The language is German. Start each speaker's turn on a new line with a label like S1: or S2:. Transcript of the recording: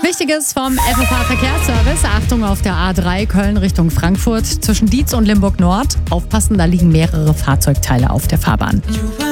S1: Wichtiges vom FFH Verkehrsservice. Achtung auf der A3 Köln Richtung Frankfurt zwischen Dietz und Limburg Nord. Aufpassen, da liegen mehrere Fahrzeugteile auf der Fahrbahn.